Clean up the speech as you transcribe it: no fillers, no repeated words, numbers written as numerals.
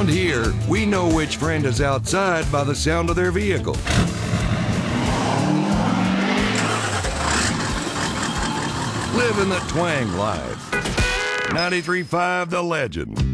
Around here, we know which friend is outside by the sound of their vehicle. Living the twang life. 93.5 The Legend.